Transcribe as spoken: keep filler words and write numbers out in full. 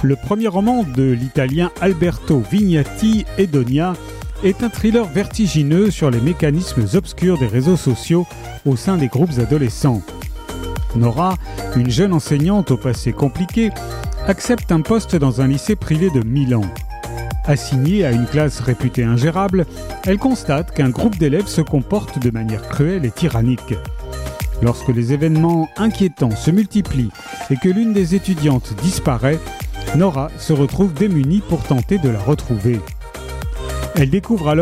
Le premier roman de l'italien Alberto Vignati, Edonia, est un thriller vertigineux sur les mécanismes obscurs des réseaux sociaux au sein des groupes adolescents. Nora, une jeune enseignante au passé compliqué, accepte un poste dans un lycée privé de Milan. Assignée à une classe réputée ingérable, elle constate qu'un groupe d'élèves se comporte de manière cruelle et tyrannique. Lorsque les événements inquiétants se multiplient et que l'une des étudiantes disparaît, Nora se retrouve démunie pour tenter de la retrouver. Elle découvre alors